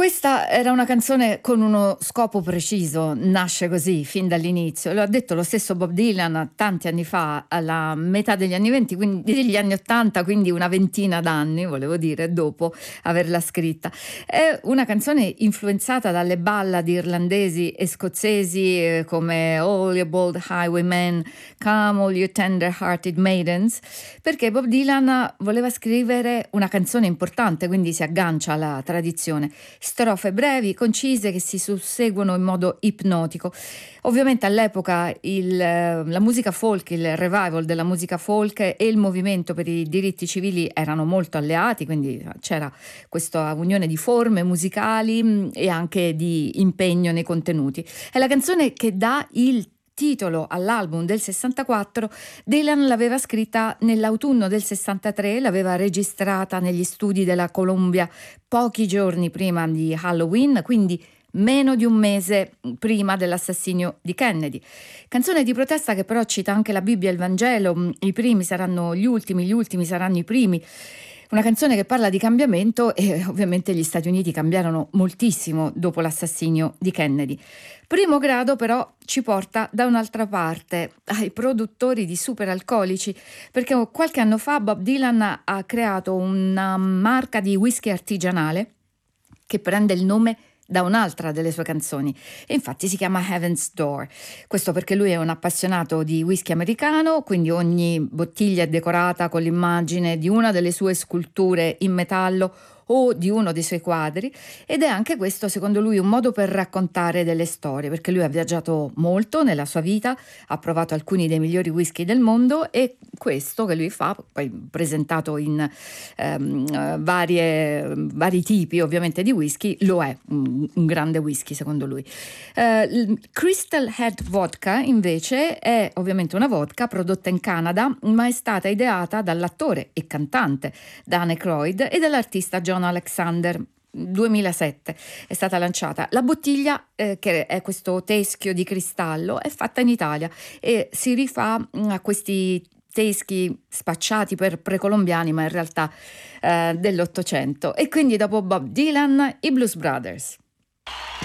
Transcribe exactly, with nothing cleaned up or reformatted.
Questa era una canzone con uno scopo preciso, nasce così fin dall'inizio. Lo ha detto lo stesso Bob Dylan tanti anni fa, alla metà degli anni venti, quindi degli anni ottanta, quindi una ventina d'anni, volevo dire, dopo averla scritta. È una canzone influenzata dalle ballad irlandesi e scozzesi eh, come All You Bold Highwaymen, Come All You Tender-Hearted Maidens, perché Bob Dylan voleva scrivere una canzone importante, quindi si aggancia alla tradizione. Strofe brevi, concise, che si susseguono in modo ipnotico. Ovviamente all'epoca il, la musica folk, il revival della musica folk e il movimento per i diritti civili erano molto alleati, quindi c'era questa unione di forme musicali e anche di impegno nei contenuti. È la canzone che dà il titolo all'album del sessantaquattro. Dylan l'aveva scritta nell'autunno del sessantatré, l'aveva registrata negli studi della Columbia pochi giorni prima di Halloween, quindi meno di un mese prima dell'assassinio di Kennedy. Canzone di protesta che però cita anche la Bibbia e il Vangelo, i primi saranno gli ultimi, gli ultimi saranno i primi. Una canzone che parla di cambiamento e ovviamente gli Stati Uniti cambiarono moltissimo dopo l'assassinio di Kennedy. Primo grado però ci porta da un'altra parte, ai produttori di superalcolici, perché qualche anno fa Bob Dylan ha creato una marca di whisky artigianale che prende il nome da un'altra delle sue canzoni e infatti si chiama Heaven's Door. Questo perché lui è un appassionato di whisky americano, quindi ogni bottiglia è decorata con l'immagine di una delle sue sculture in metallo o di uno dei suoi quadri, ed è anche questo secondo lui un modo per raccontare delle storie, perché lui ha viaggiato molto nella sua vita, ha provato alcuni dei migliori whisky del mondo e questo che lui fa, poi presentato in ehm, varie, vari tipi ovviamente di whisky, lo è un, un grande whisky secondo lui. Uh, Crystal Head Vodka invece è ovviamente una vodka prodotta in Canada, ma è stata ideata dall'attore e cantante Dan Aykroyd e dall'artista John Alexander. duemilasette è stata lanciata. La bottiglia, eh, che è questo teschio di cristallo, è fatta in Italia e si rifà mh, a questi teschi spacciati per precolombiani, ma in realtà eh, dell'Ottocento. E quindi dopo Bob Dylan, i Blues Brothers.